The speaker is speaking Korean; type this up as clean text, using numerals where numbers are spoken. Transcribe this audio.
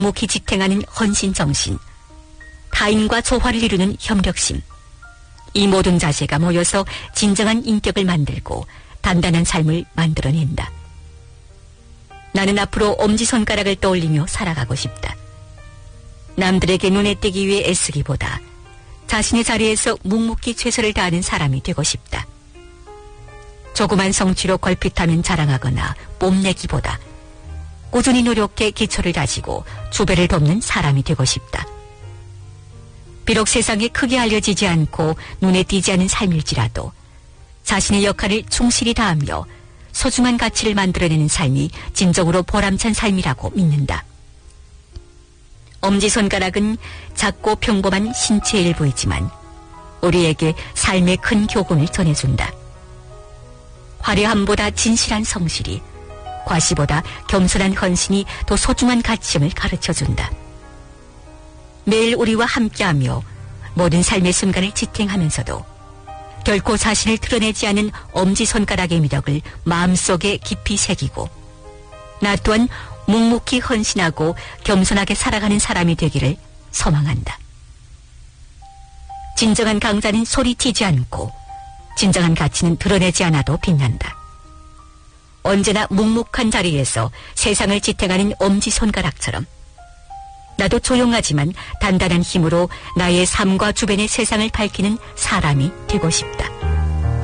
묵묵히 지탱하는 헌신정신, 타인과 조화를 이루는 협력심, 이 모든 자세가 모여서 진정한 인격을 만들고 단단한 삶을 만들어낸다. 나는 앞으로 엄지손가락을 떠올리며 살아가고 싶다. 남들에게 눈에 띄기 위해 애쓰기보다 자신의 자리에서 묵묵히 최선을 다하는 사람이 되고 싶다. 조그만 성취로 걸핏하면 자랑하거나 뽐내기보다 꾸준히 노력해 기초를 다지고 주변을 돕는 사람이 되고 싶다. 비록 세상에 크게 알려지지 않고 눈에 띄지 않은 삶일지라도 자신의 역할을 충실히 다하며 소중한 가치를 만들어내는 삶이 진정으로 보람찬 삶이라고 믿는다. 엄지손가락은 작고 평범한 신체의 일부이지만 우리에게 삶의 큰 교훈을 전해준다. 화려함보다 진실한 성실이, 과시보다 겸손한 헌신이 더 소중한 가치임을 가르쳐준다. 매일 우리와 함께하며 모든 삶의 순간을 지탱하면서도 결코 자신을 드러내지 않은 엄지손가락의 미덕을 마음속에 깊이 새기고 나 또한 묵묵히 헌신하고 겸손하게 살아가는 사람이 되기를 소망한다. 진정한 강자는 소리치지 않고 진정한 가치는 드러내지 않아도 빛난다. 언제나 묵묵한 자리에서 세상을 지탱하는 엄지손가락처럼 나도 조용하지만 단단한 힘으로 나의 삶과 주변의 세상을 밝히는 사람이 되고 싶다.